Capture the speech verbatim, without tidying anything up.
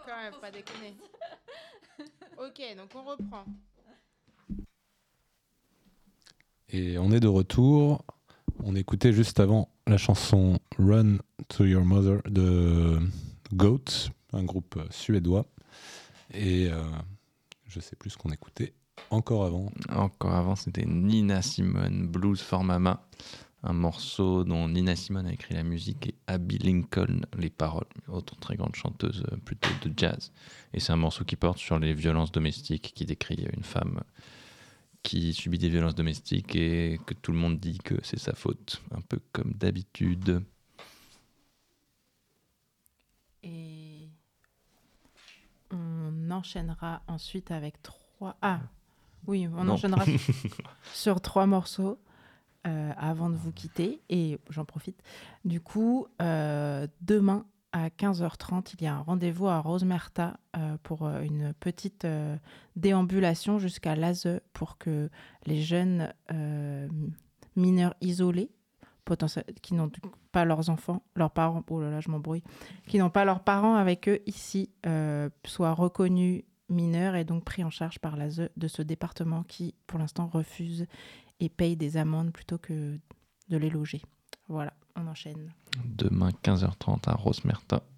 quand même, pas déconner. Ok, donc on reprend. Et on est de retour. On écoutait juste avant la chanson Run to Your Mother de Goat, un groupe suédois. Et euh, je sais plus ce qu'on écoutait encore avant. Encore avant, c'était Nina Simone, Blues for Mama, un morceau dont Nina Simone a écrit la musique et Abby Lincoln les paroles, autre très grande chanteuse plutôt de jazz. Et c'est un morceau qui porte sur les violences domestiques, qui décrit une femme qui subit des violences domestiques et que tout le monde dit que c'est sa faute, un peu comme d'habitude. Et on enchaînera ensuite avec trois... Ah, oui, on Non. enchaînera sur trois morceaux euh, avant de vous quitter. Et j'en profite. Du coup, euh, demain, à quinze heures trente, il y a un rendez-vous à Rosemerta euh, pour euh, une petite euh, déambulation jusqu'à l'A S E pour que les jeunes euh, mineurs isolés, potentiel, qui n'ont pas leurs enfants, leurs parents, oh là là, je m'embrouille, qui n'ont pas leurs parents avec eux ici, euh, soient reconnus mineurs et donc pris en charge par l'A S E de ce département qui, pour l'instant, refuse et paye des amendes plutôt que de les loger. Voilà, on enchaîne. Demain quinze heures trente à Rosemerta.